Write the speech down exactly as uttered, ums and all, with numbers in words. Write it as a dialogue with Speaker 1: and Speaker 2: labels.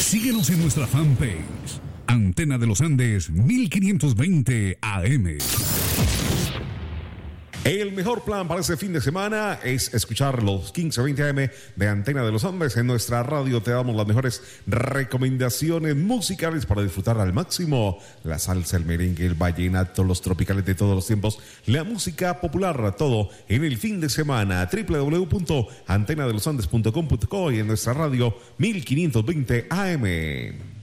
Speaker 1: Síguenos en nuestra fanpage, Antena de los Andes mil quinientos veinte A M.
Speaker 2: El mejor plan para este fin de semana es escuchar los quince veinte A M de Antena de los Andes. En nuestra radio te damos las mejores recomendaciones musicales para disfrutar al máximo la salsa, el merengue, el vallenato, los tropicales de todos los tiempos, la música popular, todo en el fin de semana. doble u doble u doble u punto antena de los andes punto com punto co y en nuestra radio mil quinientos veinte A M.